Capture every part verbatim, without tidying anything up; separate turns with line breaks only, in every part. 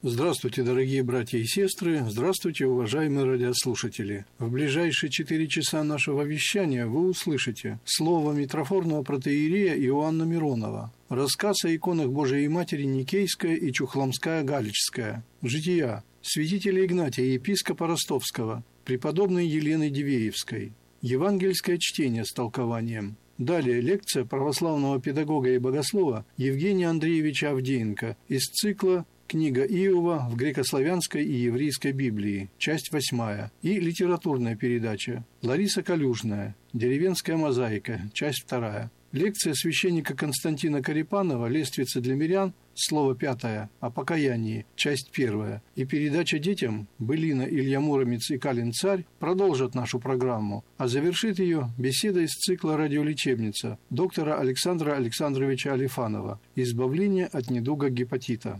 Здравствуйте, дорогие братья и сестры, здравствуйте, уважаемые радиослушатели. В ближайшие четыре часа нашего вещания вы услышите слово митрофорного протоиерея Иоанна Миронова, рассказ о иконах Божией Матери Никейская и Чухломская Галичская, жития святителя Игнатия, епископа Ростовского, преподобной Елены Дивеевской, евангельское чтение с толкованием. Далее лекция православного педагога и богослова Евгения Андреевича Авдеенко из цикла «Книга Иова в грекославянской и еврейской Библии», часть восьмая, и литературная передача Лариса Калюжная, «Деревенская мозаика», часть вторая. Лекция священника Константина Карипанова «Лествица для мирян», слово пятое, о покаянии, часть первая, и передача детям Былина, Илья Муромец и Калин Царь продолжат нашу программу, а завершит ее беседа из цикла «Радиолечебница» доктора Александра Александровича Алифанова «Избавление от недуга гепатита».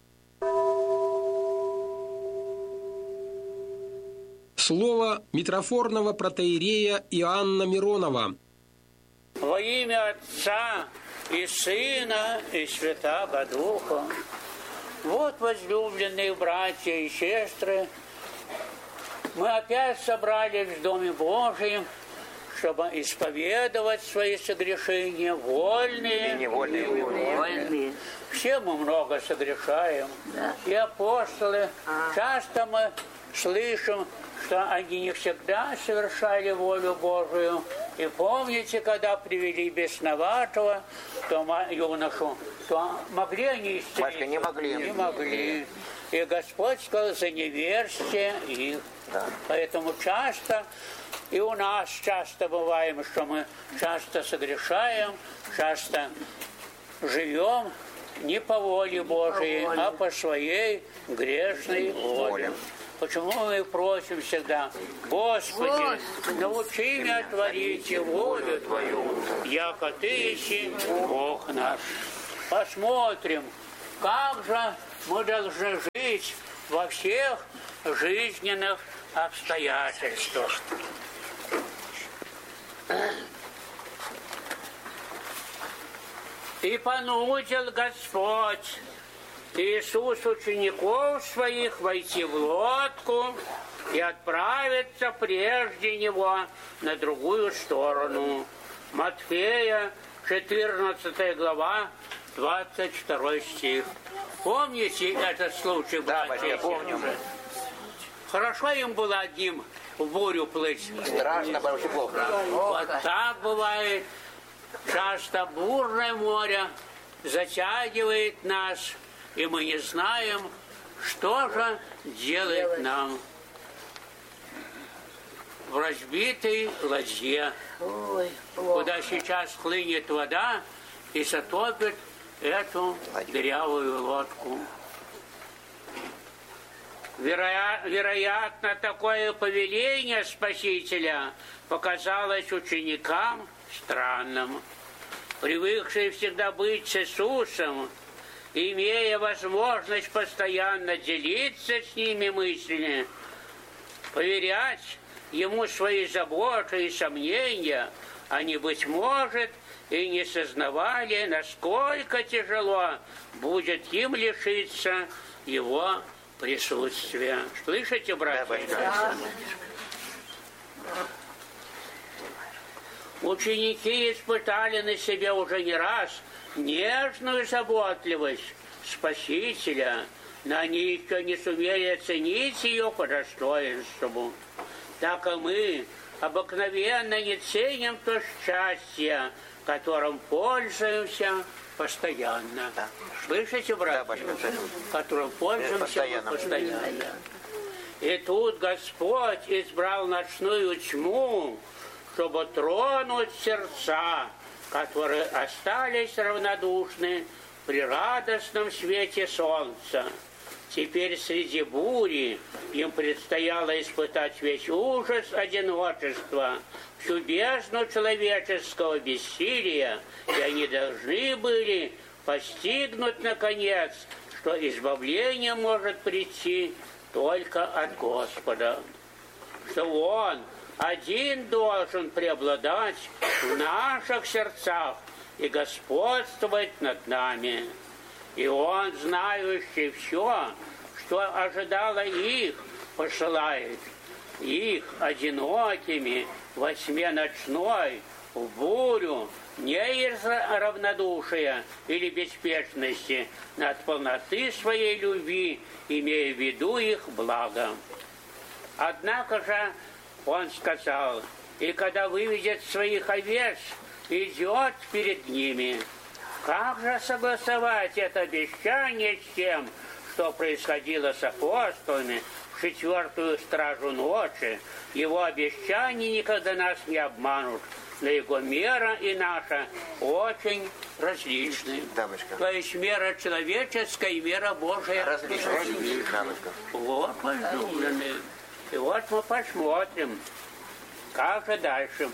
Слово митрофорного протоиерея Иоанна Миронова.
Во имя Отца и Сына и Святаго Духа. Вот, возлюбленные братья и сестры, мы опять собрались в Доме Божьем, чтобы исповедовать свои согрешения, вольные и невольные. Вольные. Все мы много согрешаем. Да. И апостолы, а. часто мы слышим, что они не всегда совершали волю Божию. И помните, когда привели бесноватого, то юношу, то могли они исцелить?
Батька, не могли.
Не могли. И Господь сказал, за неверие их. Да. Поэтому часто, и у нас часто бываем, что мы часто согрешаем, часто живем не по воле Божией, по воле. а по своей грешной воле. Почему мы просим всегда: Господи, научи меня творить волю Твою, яко Ты еси Бог наш. Посмотрим, как же мы должны жить во всех жизненных обстоятельствах. И понудил Господь Иисус учеников своих войти в лодку и отправиться прежде Него на другую сторону. Матфея, четырнадцатая глава, двадцать второй стих. Помните этот случай?
Да, я помню.
Хорошо им было одним в бурю плыть.
Страшно, очень плохо.
Вот так бывает. Часто бурное море затягивает нас, и мы не знаем, что же делать нам в разбитой ладье, Ой, куда сейчас хлынет вода и затопит эту дырявую лодку. Вероятно, вероятно, такое повеление Спасителя показалось ученикам странным. Привыкшие всегда быть с Иисусом, имея возможность постоянно делиться с ними мыслями, поверять Ему свои заботы и сомнения, они, быть может, и не сознавали, насколько тяжело будет им лишиться Его присутствия. Слышите, братья? Да, ученики испытали на себе уже не раз нежную заботливость Спасителя, но они еще не сумели оценить ее по достоинству. Так и мы обыкновенно не ценим то счастье, которым пользуемся постоянно. Да. Слышите, братья? Да, которым пользуемся постоянно. постоянно. И тут Господь избрал ночную тьму, чтобы тронуть сердца, которые остались равнодушны при радостном свете солнца. Теперь среди бури им предстояло испытать весь ужас одиночества, всю бездну человеческого бессилия, и они должны были постигнуть, наконец, что избавление может прийти только от Господа, что Он один должен преобладать в наших сердцах и господствовать над нами. И Он, знающий все, что ожидало их, посылает их одинокими во тьме ночной, в бурю, не из равнодушия или беспечности, над полноты своей любви, имея в виду их благо. Однако же он сказал: и когда выведет своих овец, идет перед ними. Как же согласовать это обещание с тем, что происходило с апостолами в четвертую стражу ночи? Его обещания никогда нас не обманут, но его мера и наша очень различны.
Дамочка.
То есть мера человеческая и мера Божия
Различные.
различны.
Дамочка.
Вот, возлюбленные. И вот мы посмотрим, как же дальше.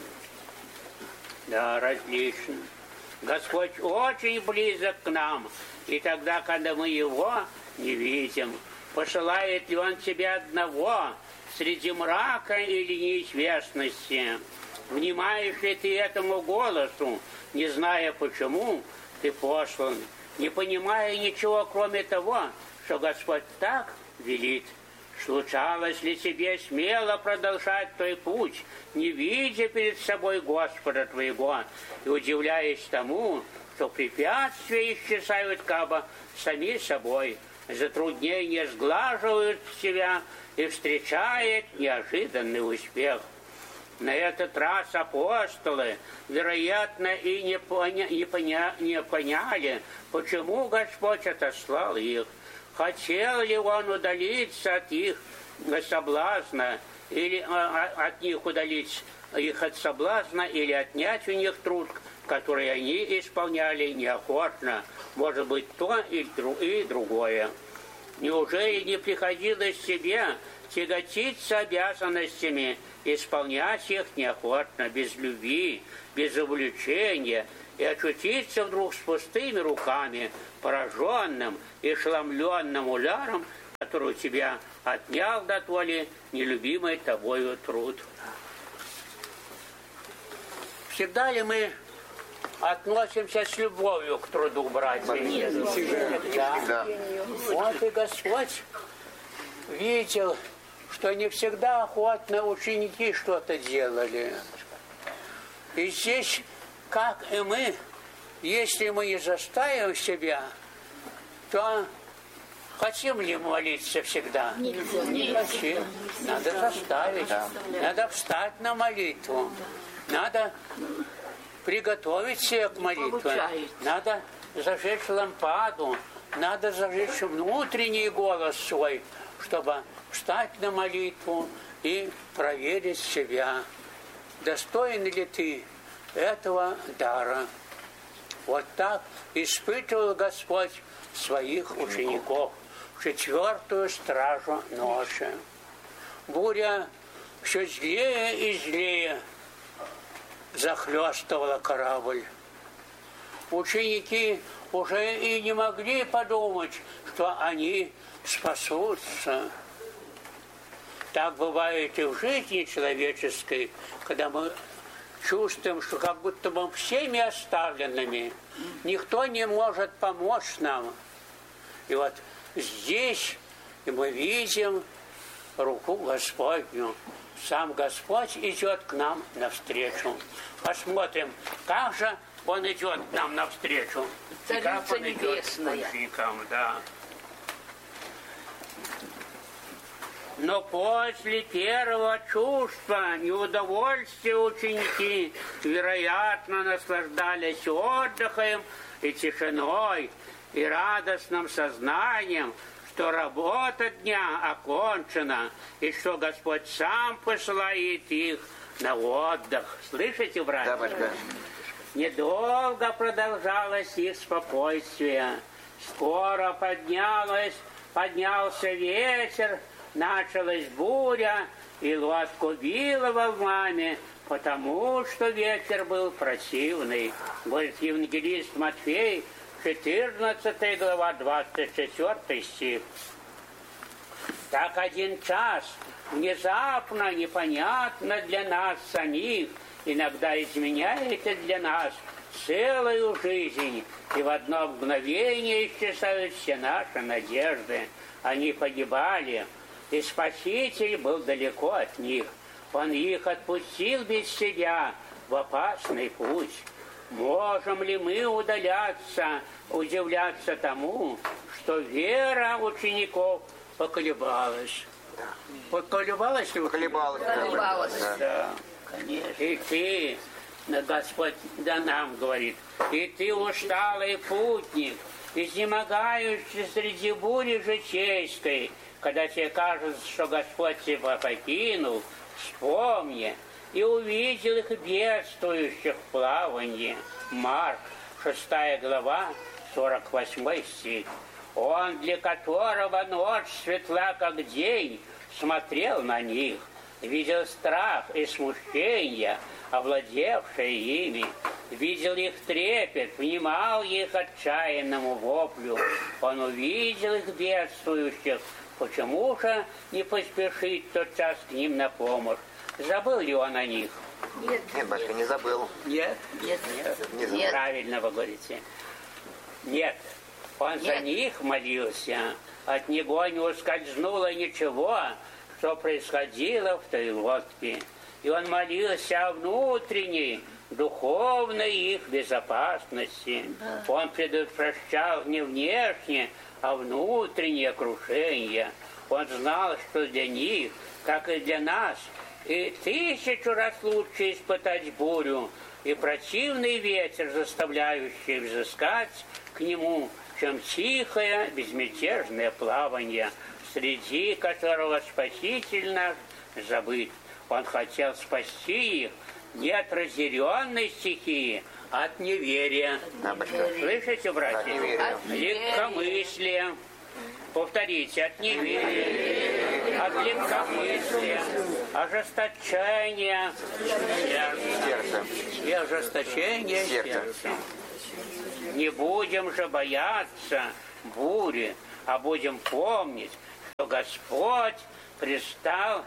Да, различно. Господь очень близок к нам, и тогда, когда мы Его не видим, посылает ли Он тебя одного среди мрака или неизвестности? Внимаешь ли ты этому голосу, не зная почему ты послан, не понимая ничего, кроме того, что Господь так велит? Случалось ли тебе смело продолжать твой путь, не видя перед собой Господа твоего, и удивляясь тому, что препятствия исчезают как бы сами собой, затруднения сглаживают себя и встречает неожиданный успех? На этот раз апостолы, вероятно, и не, поня, не, поня, не поняли, почему Господь отослал их. Хотел ли Он удалиться от их соблазна, или а, от них удалить их от соблазна, или отнять у них труд, который они исполняли неохотно, может быть, то и, и другое. Неужели не приходилось себе тяготиться обязанностями, исполнять их неохотно, без любви, без увлечения, и очутиться вдруг с пустыми руками, пораженным и ошеломленным ударом, который у тебя отнял до толи нелюбимый тобою труд? Всегда ли мы относимся с любовью к труду, братья? Нет, всегда. Да. Вот и Господь видел, что не всегда охотно ученики что-то делали. И здесь, как и мы, если мы не заставим себя, то хотим ли молиться всегда? Нельзя. Не хотим. Надо заставить. Да. Надо встать на молитву. Надо приготовить себя к молитве. Надо зажечь лампаду. Надо зажечь внутренний голос свой, чтобы встать на молитву и проверить себя. Достоин ли ты этого дара? Вот так испытывал Господь своих учеников в четвертую стражу ночи. Буря все злее и злее захлестывала корабль. Ученики уже и не могли подумать, что они спасутся. Так бывает и в жизни человеческой, когда мы чувствуем, что как будто бы всеми оставленными, никто не может помочь нам. И вот здесь и мы видим руку Господню. Сам Господь идет к нам навстречу. Посмотрим, как же Он идет к нам навстречу. И как Он идет к ученикам, да. Но после первого чувства неудовольствия ученики, вероятно, наслаждались отдыхом и тишиной, и радостным сознанием, что работа дня окончена, и что Господь сам посылает их на отдых. Слышите, братья?
Да, батюшка.
Недолго продолжалось их спокойствие. Скоро поднялось, поднялся ветер, началась буря, и лодку било волнами, потому что ветер был противный. Говорит евангелист Матфей, четырнадцатая глава, двадцать четвёртый стих. Так один час, внезапно, непонятно для нас самих, иногда изменяет для нас целую жизнь, и в одно мгновение исчезают все наши надежды. Они погибали, и Спаситель был далеко от них. Он их отпустил без себя в опасный путь. Можем ли мы удаляться, удивляться тому, что вера учеников поколебалась? Поколебалась ли?
Поколебалась.
Поколебалась.
Да.
Да, конечно. И ты, Господь да нам говорит, и ты усталый путник, изнемогающий среди бури житейской, когда тебе кажется, что Господь тебя покинул, вспомни, и увидел их бедствующих в плавании. Марк, шестая глава, сорок восьмой стих. Он, для которого ночь светла, как день, смотрел на них, видел страх и смущение, овладевшие ими, видел их трепет, внимал их отчаянному воплю. Он увидел их бедствующих. Почему же не поспешить тотчас к ним на помощь? Забыл ли он о них?
Нет.
Нет, батюшка, не забыл.
Нет?
Нет.
Нет.
Не забыл.
Нет.
Правильно вы говорите. Нет. Он
Нет.
за них молился. От него не ускользнуло ничего, что происходило в той лодке. И он молился о внутренней, духовной их безопасности.
Да.
Он предотвращал не внешне, а внутреннее крушение. Он знал, что для них, как и для нас, и тысячу раз лучше испытать бурю и противный ветер, заставляющий взыскать к нему, чем тихое, безмятежное плавание, среди которого Спаситель наш забыт. Он хотел спасти их не от разъяренной стихии, а от неверия.
Да, батюшка.
Слышите, братья?
От неверия.
От неверия.
Легкомыслия. Повторите, от неверия, от легкомыслия, ожесточения
Сердце.
и ожесточения
Сердце.
сердца. Не будем же бояться бури, а будем помнить, что Господь пристал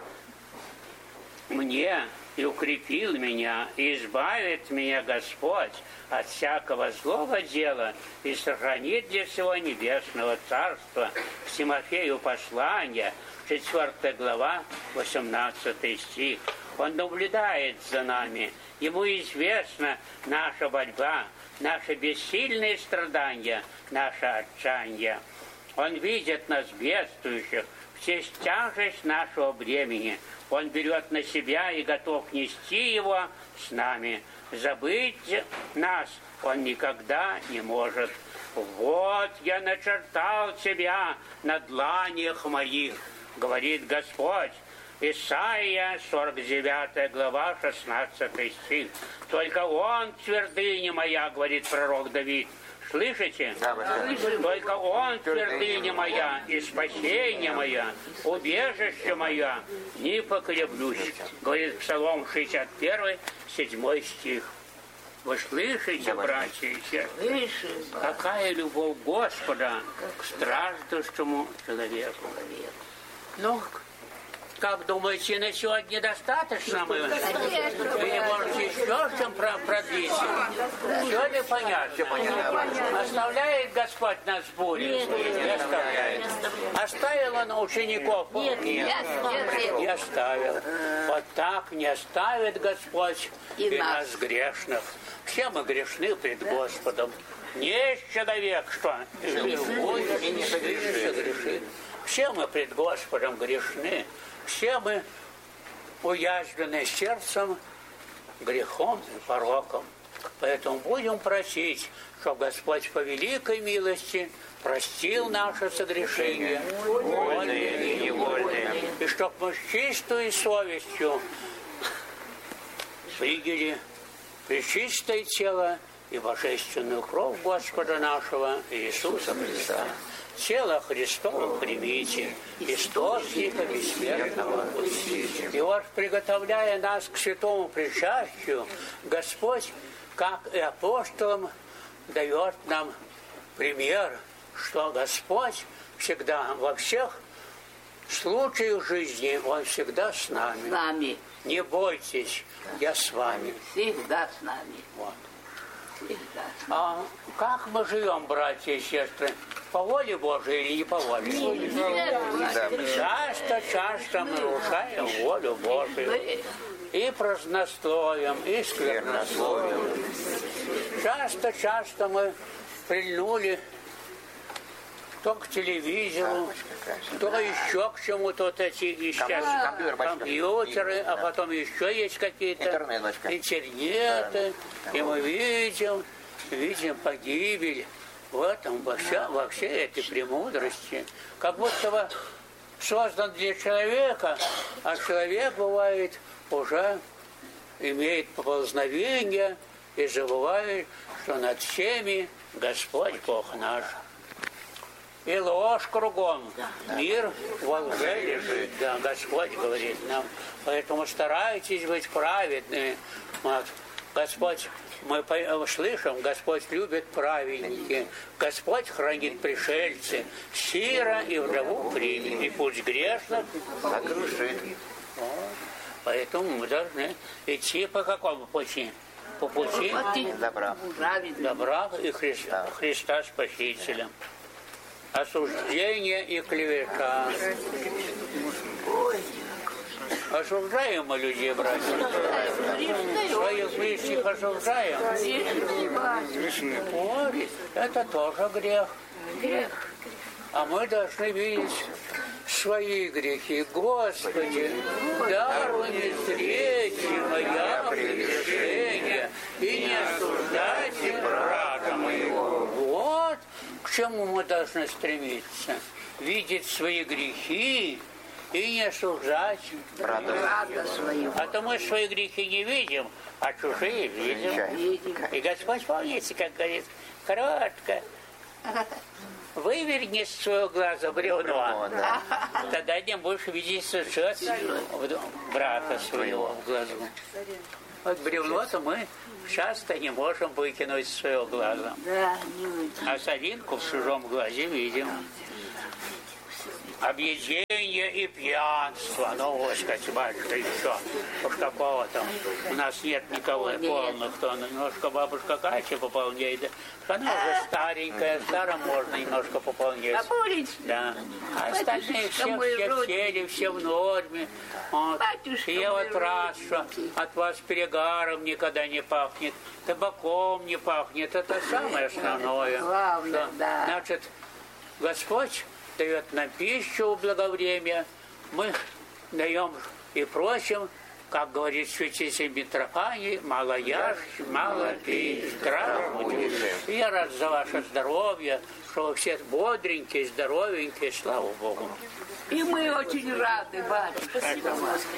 мне и укрепил меня, и избавит меня Господь от всякого злого дела и сохранит для всего небесного царства. К Тимофею послание, четвёртая глава, восемнадцатый стих. Он наблюдает за нами. Ему известна наша борьба, наши бессильные страдания, наше отчаяние. Он видит нас бедствующих, все тяжесть нашего бремени. Он берет на себя и готов нести его с нами. Забыть нас он никогда не может. Вот я начертал тебя на дланях моих, говорит Господь. Исайя, сорок девятая глава, шестнадцатый стих. Только он твердыня моя, говорит пророк Давид. Слышите?
Да, батюшка.
Только он твердыня моя и спасение моя, убежище моя, не поколеблюсь, говорит Псалом шестьдесят один, седьмой стих. Вы слышите, братья и сестры?
Слышим.
Какая любовь Господа к страждущему человеку. Ну, как думаете, на сегодня достаточно мы? Вы не можете еще чем продлить? Все ли понятно?
Все понятно.
Оставляет Господь нас в буре? Не оставляет. Оставил он учеников?
Нет,
Нет.
нет,
Не оставил. Вот так не оставит Господь
И
и
нас.
нас грешных. Все мы грешны пред Господом. Не человек, что живой и не согрешит. Все мы пред Господом грешны. Все мы уязвлены сердцем, грехом и пороком. Поэтому будем просить, чтобы Господь по великой милости простил наше согрешение, вольные и невольные, и чтобы мы с чистой совестью приняли пречистое тело и божественную кровь Господа нашего Иисуса Христа. Тело Христово примите, и источника бессмертного пустите. И вот, приготовляя нас к святому причастию, Господь, как и апостолам, дает нам пример, что Господь всегда во всех случаях жизни, Он всегда с
С
нами.
нами.
Не бойтесь, я с вами.
Всегда с нами.
Вот. А как мы живем, братья и сестры? По воле Божией или не по воле? Часто, часто мы нарушаем волю Божию. И празднословием, и сквернословием. Часто, часто мы прильнули то к телевизору, то еще к чему-то, вот эти сейчас компьютеры, а потом еще есть какие-то интернеты, и мы видим, видим погибель в этом, во, вся, во всей этой премудрости. Как будто бы создан для человека, а человек бывает уже имеет поползновение и забывает, что над всеми Господь Бог наш. И ложь кругом, мир во лже лежит, да, Господь говорит нам. Поэтому старайтесь быть праведными. Вот. Господь, мы слышим, Господь любит праведники, Господь хранит пришельцы, сира и вдову примет, и пусть грешных сокрушит. Вот. Поэтому мы должны идти по какому пути? По пути добра, добра и Христа, Христа Спасителя. Осуждение и клевета. Осуждаем мы людей, братья. Своих близких осуждаем. Вот, это тоже грех. А мы должны видеть свои грехи. Господи, даруй мне встречи моя прегрешение, и не осуждайте брата моего. Вот к чему мы должны стремиться. Видеть свои грехи и не осуждать брата своего. А то мы свои грехи не видим, а чужие видим. И Господь, помните, как говорит, коротко. Выверни с своего глаза бревно, да. Тогда не будешь видеть сучок брата своего в глазу. Вот бревно-то мы часто не можем выкинуть с своего глаза. А соринку в чужом глазе видим. Объедение и пьянство. Ну, вот, сказать, батюшка, еще. Уж какого там. У нас нет никого полных, кто немножко бабушка Катя пополняет. Она уже старенькая, старым можно немножко пополнять. Да. А остальные все, все в теле, все в норме. Вот. И я вот рад, что от вас перегаром никогда не пахнет, табаком не пахнет. Это самое основное. Главное, да. Значит, Господь дает нам пищу в благовремя, мы даем и просим, как говорит святитель Митрофаний, мало ешь, мало пей, здраво будешь. И я рад за ваше здоровье, что вы все бодренькие, здоровенькие, слава Богу.
И мы очень рады, батюшка.
Спасибо,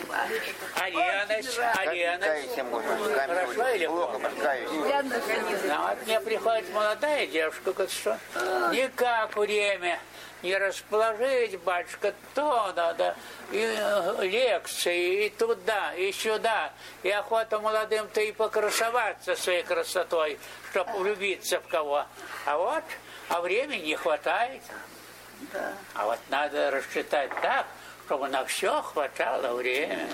Аленыч, Аленыч. Хорошо или плохо? А вот мне приходит молодая девушка, говорит, что никак время не расположить, батюшка, то надо, и лекции, и туда, и сюда, и охота молодым-то и покрасоваться своей красотой, чтобы влюбиться в кого. А вот, а времени не хватает. А вот надо рассчитать так, чтобы на все хватало время.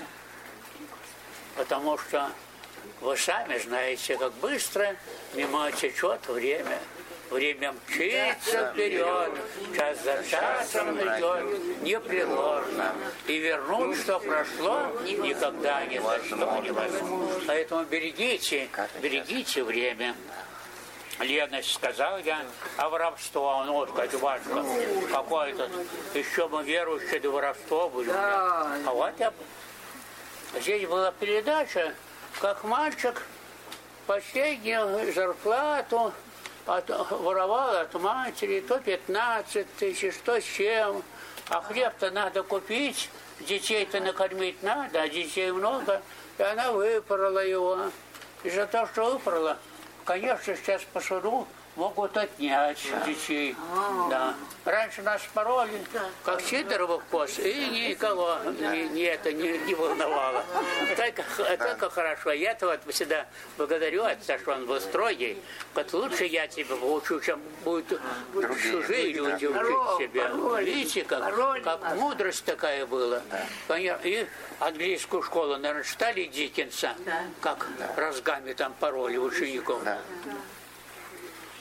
Потому что вы сами знаете, как быстро мимо течет время. Время мчится вперед, час за часом идет непреложно. И вернуть, что прошло, никогда ни за что не возможно. Поэтому берегите, берегите время. Леность сказал я, а воровство, ну вот, как батюшка, какое-то, еще мы верующие, да воровство будем. Да. А вот я, здесь была передача, как мальчик последнюю зарплату от, воровал от матери, то пятнадцать тысяч, то с чем, а хлеб-то надо купить, детей-то накормить надо, а детей много, и она выпорола его. И за то, что выпорола, конечно, сейчас по суду могут отнять детей. Да. Раньше нас пороли, как Сидоровых коз, и никого не, не это не, не волновало. Только, только хорошо. Я-то вот всегда благодарю отца, что он был строгий. Вот лучше я тебя поучу, чем будут чужие люди учить себя. Видите, как, как мудрость такая была. И английскую школу, наверное, читали Диккенса, как разгами там пороли учеников.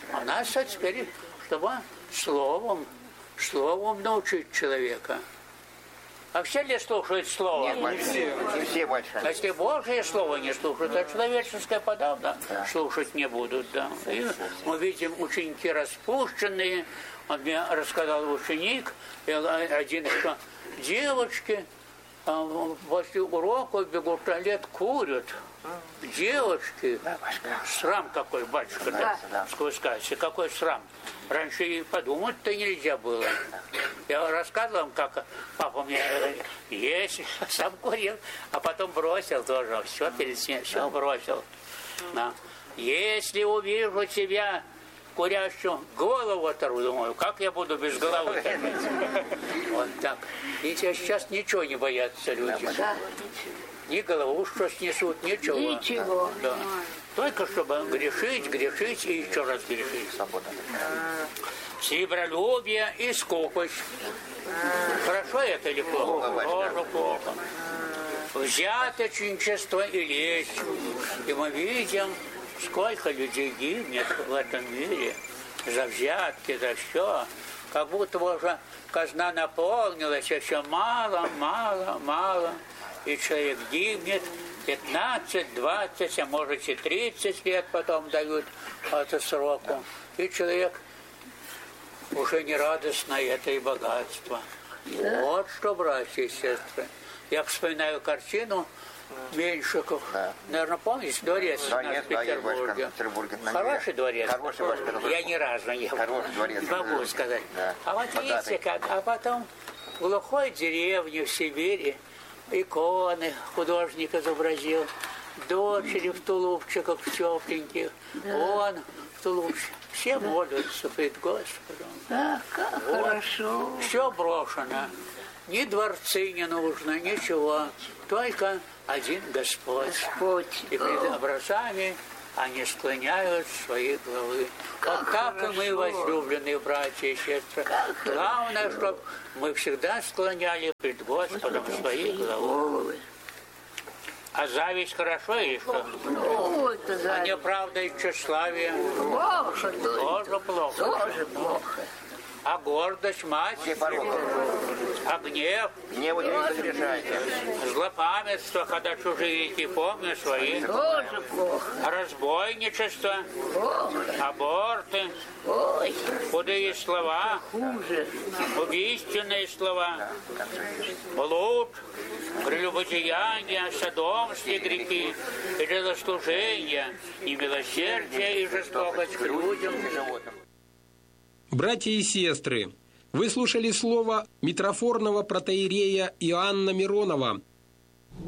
А нас теперь, чтобы словом, словом научить человека. А все ли слушают слово?
Нет, больше. Не все больше.
Если Божье слово не слушают, а человеческое подавно да. слушать не будут. Да. И мы видим ученики распущенные. Он мне рассказал ученик, один, что девочки после урока бегут в туалет, курят. Девочки, срам какой, батюшка, да, да. Скажете, какой срам. Раньше и подумать-то нельзя было. Я рассказывал вам, как папа мне есть, сам курил, а потом бросил тоже. Все перед ним, все бросил. Да. Если увижу тебя курящую, голову оторву, думаю, как я буду без головы ходить? Вот так. И сейчас ничего не боятся люди. Ни голову что снесут, ничего.
Ничего.
Да. Только чтобы грешить, грешить и еще раз грешить. Себролюбие и скупость. Хорошо это или плохо? Тоже плохо. Взяточничество и лесть. И мы видим, сколько людей гибнет в этом мире за взятки, за все. Как будто уже казна наполнилась, еще мало, мало, мало. И человек гибнет, пятнадцать, двадцать, а может и тридцать лет потом дают от сроку. И человек уже не радостно это и богатство. Да. Вот что, братья и сестры. Я вспоминаю картину Меньшиков. Да. Наверное, помните, дворец, дворец у нас в Петербурге. Да, Петербурге. Хороший дворец. Хороший ваш, я ни разу не был. Хороший дворец. Могу сказать. Да. А вот Богатый. Видите как. А потом в глухой деревне в Сибири иконы художник изобразил. Дочери в тулупчиках тепленьких. Да. Он в тулупчиках. Все молятся перед Господом.
Ах, как вот. Хорошо.
Все брошено. Ни дворцы не нужно, ничего. Только один Господь.
Господь.
И перед образами они склоняют свои головы.
Как
вот так
хорошо.
И мы, возлюбленные братья и сестры. Как Главное, чтобы мы всегда склоняли перед Господом свои головы. А зависть хорошо или что?
Ну, это зависть.
А неправда и тщеславие?
Плохо.
Тоже плохо.
Тоже плохо.
А гордость, мать? А гнев?
Гневу не разрешайте.
Злопамятство, когда чужие эти помнят свои.
Тоже плохо.
А разбойничество?
Плохо.
Аборты?
Ой.
Худые слова?
Хуже.
Убийственные слова? Блуд? Прелюбодеяния, содомские грехи, идолослужения, немилосердие и жестокость к людям и животным.
Братья и сестры, вы слушали слово митрофорного протоиерея Иоанна Миронова,